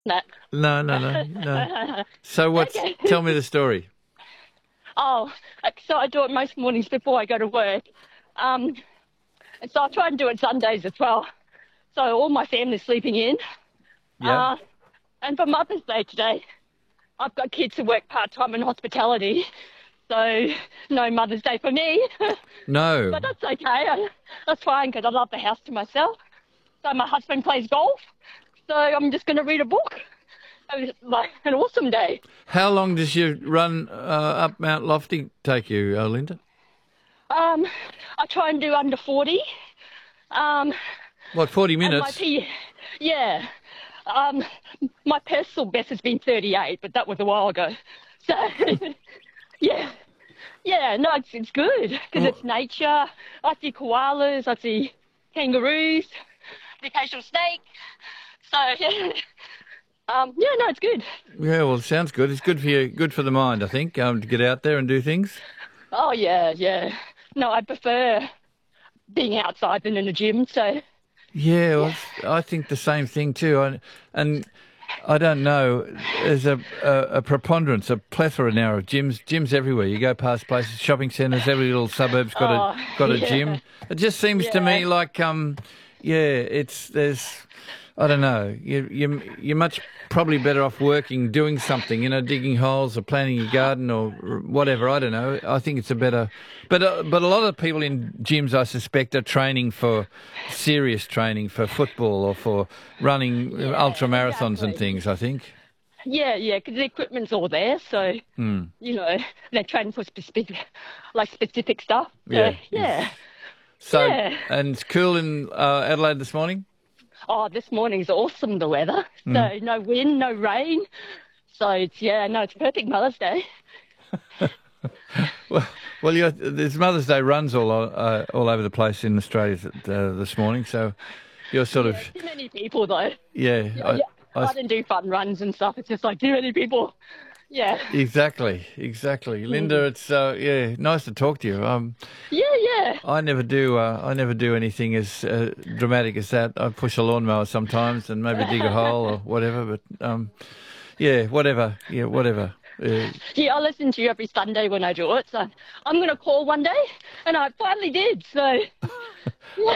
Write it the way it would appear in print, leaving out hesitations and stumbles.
No. No, no, no, no. So Okay. tell me the story. Oh, so I do it most mornings before I go to work. Um, and so I try and do it Sundays as well. So all my family's sleeping in. Yeah. Uh, and for Mother's Day today, I've got kids who work part-time in hospitality. So no Mother's Day for me. No. But that's okay. That's fine because I love the house to myself. So my husband plays golf. So I'm just going to read a book. It was like an awesome day. How long does your run up Mount Lofty take you, Linda? Um, I try and do under 40. Um, What, 40 and my minutes? P, yeah. Um, my personal best has been 38, but that was a while ago. So, yeah. Yeah, no, it's good because Oh, it's nature. I see koalas, I see kangaroos, the occasional snake. So, yeah. Yeah, no, it's good. yeah, well, it sounds good. It's good for you, good for the mind, I think, to get out there and do things. Oh, yeah, yeah. No, I prefer being outside than in a gym. So, Yeah, well, yeah. I think the same thing too. And I don't know. There's a preponderance, a plethora now of gyms everywhere. You go past places, shopping centres, every little suburb's Oh, got a yeah, gym. It just seems to yeah. me like yeah, there's I don't know. You're much probably better off working, doing something, digging holes or planting your garden or whatever. I don't know. I think it's a better, but a lot of people in gyms, I suspect, are training for serious training for football or for running Yeah, ultra marathons and exactly. things. I think. Yeah, yeah, because the equipment's all there. So, Hmm. you know, they're training for specific stuff. So, Yeah. yeah, So, yeah. and it's cool in Adelaide this morning. Oh, this morning's awesome, the weather. Hmm. So no wind, no rain. So yeah, no, it's perfect Mother's Day. Well, there's Mother's Day runs all over the place in Australia this morning. So you're sort of Yeah, too many people though. yeah. Yeah, yeah. I I didn't do fun runs and stuff. It's just like too many people. Yeah. exactly, Linda. Mm. It's yeah, nice to talk to you. Yeah, yeah. I never do anything as dramatic as that. I push a lawnmower sometimes and maybe dig a hole or whatever. But yeah, whatever. Yeah, whatever. Yeah, I listen to you every Sunday when I do it. So I'm gonna call one day, and I finally did. So.